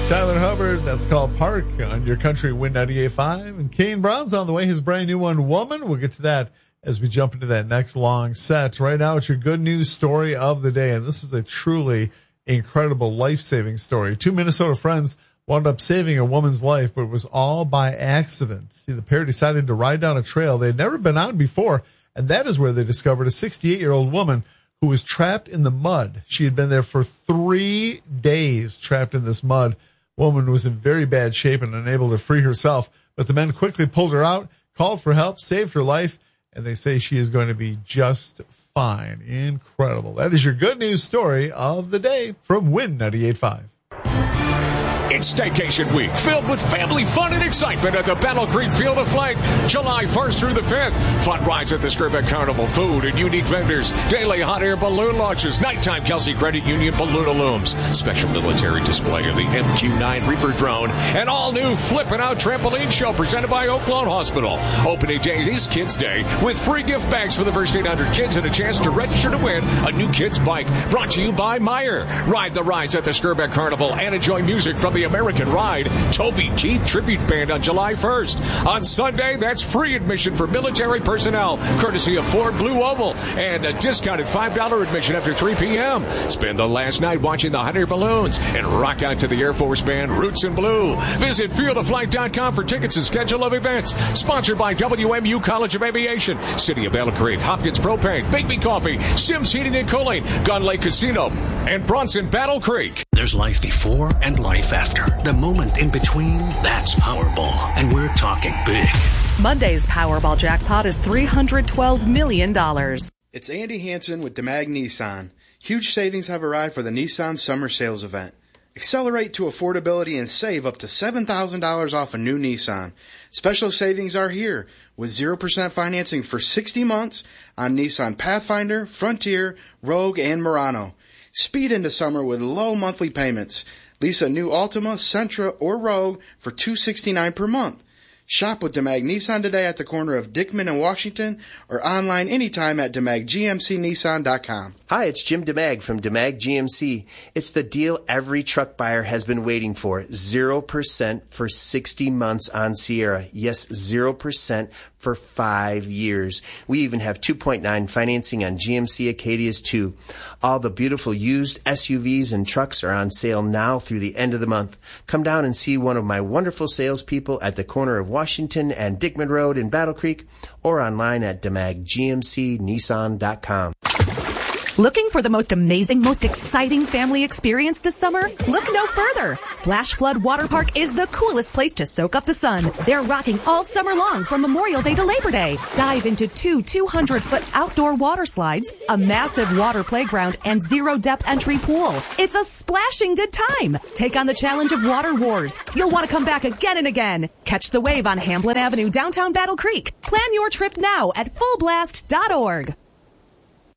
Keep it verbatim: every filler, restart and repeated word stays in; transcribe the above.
Tyler Hubbard, that's called Park on your country Win ninety-eight point five. And Kane Brown's on the way, his brand new one, Woman. We'll get to that as we jump into that next long set. Right now, it's your good news story of the day. And this is a truly incredible life-saving story. Two Minnesota friends wound up saving a woman's life, but it was all by accident. See, the pair decided to ride down a trail they'd never been on before, and that is where they discovered a sixty-eight-year-old woman who was trapped in the mud. She had been there for three days trapped in this mud. Woman was in very bad shape and unable to free herself, but the men quickly pulled her out, called for help, saved her life, and they say she is going to be just fine. Incredible. That is your good news story of the day from Win ninety-eight point five. It's Staycation Week, filled with family fun and excitement at the Battle Creek Field of Flight, July first through the fifth. Fun rides at the Skirbeck Carnival, food and unique vendors, daily hot air balloon launches, nighttime Kelsey Credit Union balloon illumes, special military display of the M Q nine Reaper drone, and all-new Flippin' Out Trampoline Show presented by Oaklawn Hospital. Opening days is Kids Day, with free gift bags for the first eight hundred kids and a chance to register to win a new kids bike. Brought to you by Meyer. Ride the rides at the Skirbeck Carnival and enjoy music from the American Ride Toby Keith Tribute Band on July first. On Sunday, that's free admission for military personnel, courtesy of Ford Blue Oval, and a discounted five dollars admission after three p.m. Spend the last night watching the hot air balloons and rock out to the Air Force Band Roots in Blue. Visit field of flight dot com for tickets and schedule of events. Sponsored by W M U College of Aviation, City of Battle Creek, Hopkins Propane, Bigby Coffee, Sims Heating and Cooling, Gun Lake Casino, and Bronson Battle Creek. There's life before and life after. The moment in between, that's Powerball. And we're talking big. Monday's Powerball jackpot is three hundred twelve million dollars. It's Andy Hansen with DeMag Nissan. Huge savings have arrived for the Nissan Summer Sales Event. Accelerate to affordability and save up to seven thousand dollars off a new Nissan. Special savings are here with zero percent financing for sixty months on Nissan Pathfinder, Frontier, Rogue, and Murano. Speed into summer with low monthly payments. Lease a new Altima, Sentra, or Rogue for two hundred sixty-nine dollars per month. Shop with DeMag Nissan today at the corner of Dickman and Washington, or online anytime at demag g m c nissan dot com. Hi, it's Jim DeMag from DeMag G M C. It's the deal every truck buyer has been waiting for. zero percent for sixty months on Sierra. Yes, zero percent for five years. We even have two point nine financing on G M C Acadias too. All the beautiful used S U Vs and trucks are on sale now through the end of the month. Come down and see one of my wonderful salespeople at the corner of Washington and Dickman Road in Battle Creek, or online at demag g m c nissan dot com. Looking for the most amazing, most exciting family experience this summer? Look no further. Flash Flood Water Park is the coolest place to soak up the sun. They're rocking all summer long from Memorial Day to Labor Day. Dive into two two hundred foot outdoor water slides, a massive water playground, and zero-depth entry pool. It's a splashing good time. Take on the challenge of Water Wars. You'll want to come back again and again. Catch the wave on Hamblin Avenue, downtown Battle Creek. Plan your trip now at full blast dot org.